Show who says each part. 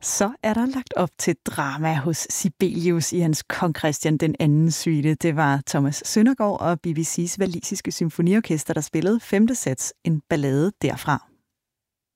Speaker 1: Så er der lagt op til drama hos Sibelius i hans Kong Christian den anden suite. Det var Thomas Søndergaard og BBC's walisiske symfoniorkester, der spillede 5. sats, en ballade derfra.